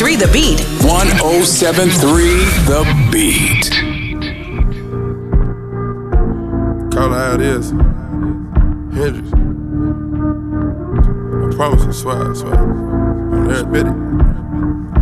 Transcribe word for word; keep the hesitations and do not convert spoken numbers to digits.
three The Beat. one oh seven three The Beat. Call it how it is. Hendrix. I promise, I swear, I swear. On every bit.